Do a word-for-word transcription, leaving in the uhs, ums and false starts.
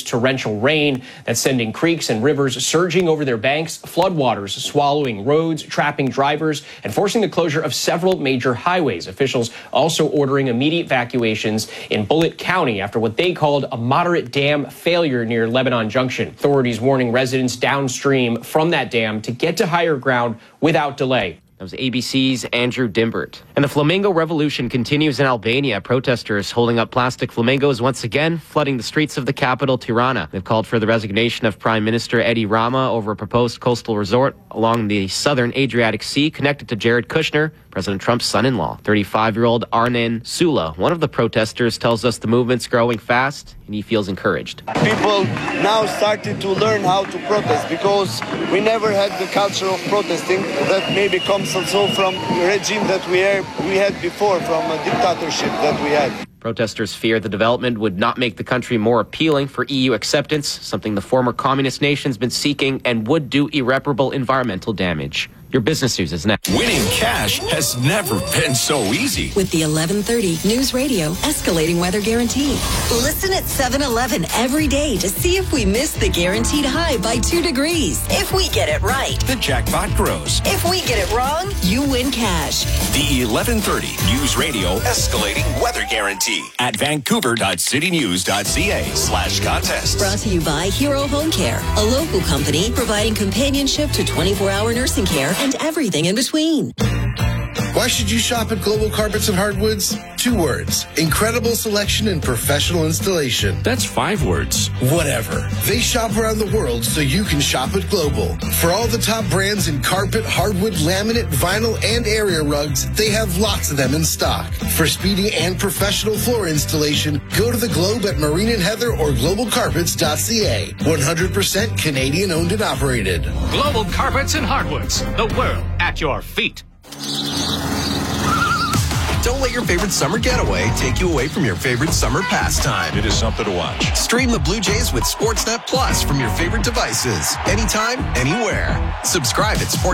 torrential rain that's sending creeks and rivers surging over their banks, floodwaters swallowing roads, trapping drivers, and forcing the closure of several major highways. Officials also ordering immediate evacuations in Bullitt County after what they called a moderate dam failure near Lebanon Junction. Authorities warning residents downstream from that dam to get to higher ground without delay. That was A B C's Andrew Dimbert. And the flamingo revolution continues in Albania. Protesters holding up plastic flamingos once again, flooding the streets of the capital, Tirana. They've called for the resignation of Prime Minister Edi Rama over a proposed coastal resort along the southern Adriatic Sea connected to Jared Kushner, President Trump's son-in-law. thirty-five-year-old Arnen Sula, one of the protesters, tells us the movement's growing fast and he feels encouraged. People now started to learn how to protest because we never had the culture of protesting that maybe comes also from the regime that we we had before, from a dictatorship that we had. Protesters fear the development would not make the country more appealing for E U acceptance, something the former communist nation's been seeking, and would do irreparable environmental damage. Your business news is next. Winning cash has never been so easy. With the eleven thirty News Radio Escalating Weather Guarantee. Listen at seven eleven every day to see if we miss the guaranteed high by two degrees. If we get it right, the jackpot grows. If we get it wrong, you win cash. The eleven thirty News Radio Escalating Weather Guarantee at vancouver.citynews.ca slash contest. Brought to you by Hero Home Care, a local company providing companionship to twenty-four hour nursing care and everything in between. Why should you shop at Global Carpets and Hardwoods? Two words. Incredible selection and professional installation. That's five words. Whatever. They shop around the world so you can shop at Global. For all the top brands in carpet, hardwood, laminate, vinyl, and area rugs, they have lots of them in stock. For speedy and professional floor installation, go to the Globe at Marine and Heather or global carpets dot c a. one hundred percent Canadian owned and operated. Global Carpets and Hardwoods. The world at your feet. Don't let your favorite summer getaway take you away from your favorite summer pastime. It is something to watch. Stream the Blue Jays with Sportsnet Plus from your favorite devices. Anytime, anywhere. Subscribe at Sportsnet.